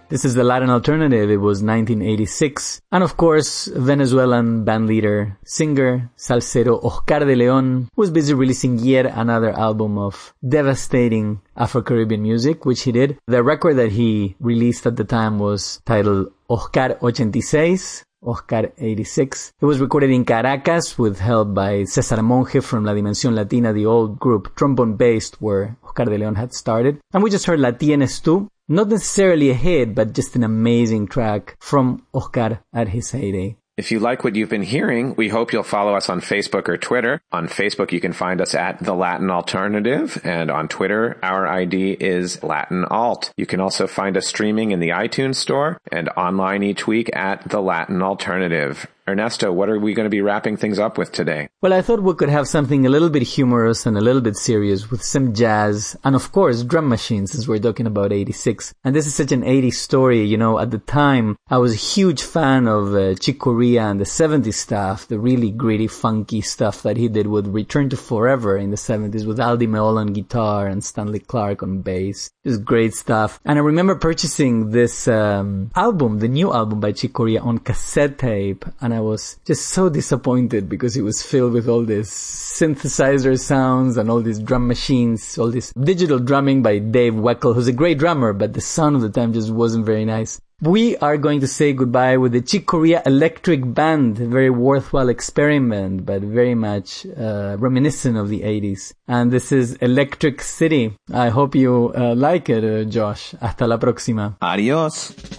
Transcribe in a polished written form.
This is the Latin alternative. It was 1986. And of course, Venezuelan bandleader, singer, salsero Oscar de Leon was busy releasing yet another album of devastating Afro-Caribbean music, which he did. The record that he released at the time was titled Oscar 86. Oscar 86. It was recorded in Caracas with help by César Monge from La Dimensión Latina, the old group trombone-based where Oscar de Leon had started. And we just heard La Tienes Tú. Not necessarily a hit, but just an amazing track from Oscar at his heyday. If you like what you've been hearing, we hope you'll follow us on Facebook or Twitter. On Facebook, you can find us at The Latin Alternative, and on Twitter, our ID is Latin Alt. You can also find us streaming in the iTunes Store and online each week at The Latin Alternative. Ernesto, what are we going to be wrapping things up with today? Well, I thought we could have something a little bit humorous and a little bbit serious with some jazz and, of course, drum machines, since we're talking about 86. And this is such an 80s story. You know, at the time, I was a huge fan of Chick Corea and the 70s stuff, the really gritty, funky stuff that he did with Return to Forever in the 70s with Al Di Meola on guitar and Stanley Clarke on bass. Just great stuff. And I remember purchasing this album, the new album by Chick Corea, on cassette tape, and I was just so disappointed because it was filled with all these synthesizer sounds and all these drum machines, all this digital drumming by Dave Weckl, who's a great drummer, but the sound of the time just wasn't very nice. We are going to say goodbye with the Chick Corea Electric Band, a very worthwhile experiment, but very much reminiscent of the 80s. And this is Electric City. I hope you like it, Josh. Hasta la próxima. Adiós.